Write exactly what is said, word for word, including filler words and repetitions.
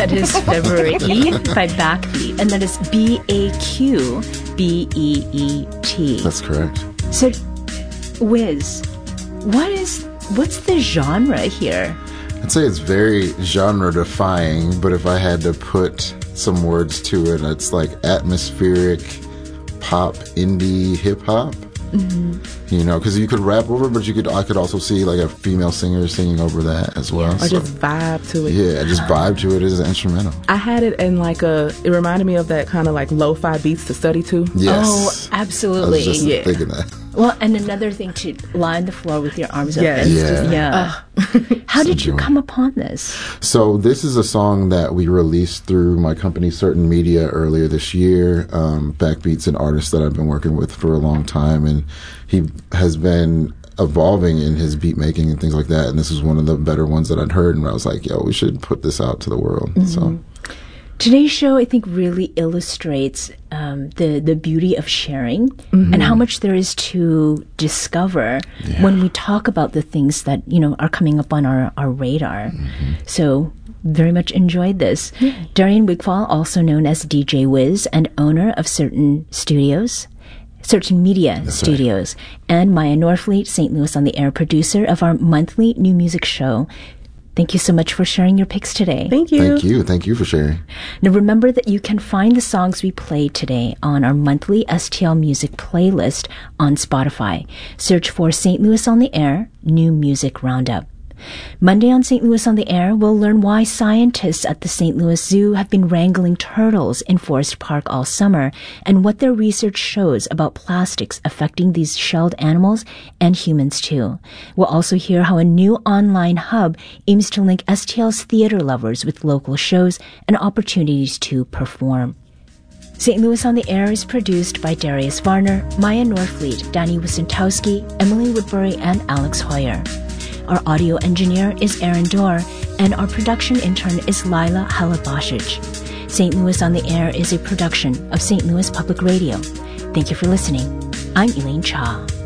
That is February by Backbeat. And that is B A Q B E E T. That's correct. So, Wiz, what is, what's the genre here? I'd say it's very genre-defying, but if I had to put some words to it, it's like atmospheric pop, indie, hip-hop. Mm-hmm. You know, because you could rap over it, but you could I could also see like a female singer singing over that as well. Or so, just vibe to it. Yeah, just vibe to it as an instrumental. I had it in like a, it reminded me of that kind of like lo-fi beats to study to. Yes. Oh, absolutely. I was just Yeah. thinking that. Well, and another thing to lie on the floor with your arms Yes. open. Yeah. Yeah. How did you enjoy. come upon this? So this is a song that we released through my company, Certain Media, earlier this year. Um, Backbeat's an artist that I've been working with for a long time, and he has been evolving in his beat making and things like that. And this is one of the better ones that I'd heard, and I was like, yo, we should put this out to the world. Mm-hmm. So Today's show, I think, really illustrates um, the the beauty of sharing mm-hmm. and how much there is to discover yeah. when we talk about the things that, you know, are coming up on our, our radar. Mm-hmm. So very much enjoyed this. Yeah. Darian Wigfall, also known as D J Wiz and owner of Certain Studios, Certain Media That's Studios, right. and Maya Norfleet, Saint Louis on the Air producer of our monthly new music show. Thank you so much for sharing your picks today. Thank you. Thank you. Thank you for sharing. Now remember that you can find the songs we played today on our monthly S T L Music playlist on Spotify. Search for Saint Louis on the Air, New Music Roundup. Monday on Saint Louis on the Air, we'll learn why scientists at the Saint Louis Zoo have been wrangling turtles in Forest Park all summer and what their research shows about plastics affecting these shelled animals and humans too. We'll also hear how a new online hub aims to link S T L's theater lovers with local shows and opportunities to perform. Saint Louis on the Air is produced by Darius Varner, Maya Norfleet, Danny Wysentowski, Emily Woodbury, and Alex Hoyer. Our audio engineer is Aaron Dorr, and our production intern is Lila Halabashich. Saint Louis on the Air is a production of Saint Louis Public Radio. Thank you for listening. I'm Elaine Cha.